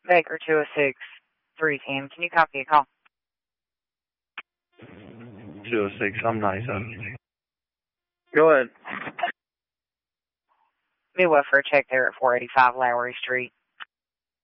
Baker 206 310. Can you copy a call? 206, I'm 97. Go ahead. Midwest for a check there at 485 Lowry Street.